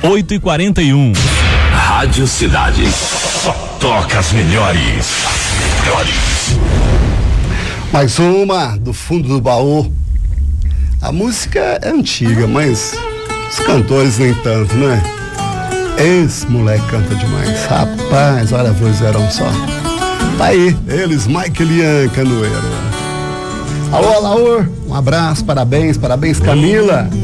8h41. Rádio Cidade. Só toca as melhores. As melhores. Mais uma do fundo do baú. A música é antiga, mas os cantores nem tanto, né? Esse moleque canta demais. Rapaz, olha a voz eram só. Tá aí, eles, Michael e Ian Canoeiro. Alô, Laur, um abraço, parabéns, Camila.